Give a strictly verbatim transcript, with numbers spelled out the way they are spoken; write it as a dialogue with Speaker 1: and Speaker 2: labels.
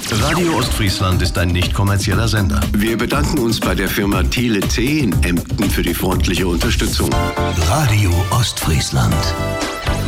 Speaker 1: Radio Ostfriesland ist ein nicht kommerzieller Sender.
Speaker 2: Wir bedanken uns bei der Firma Thiele T in Emden für die freundliche Unterstützung.
Speaker 1: Radio Ostfriesland.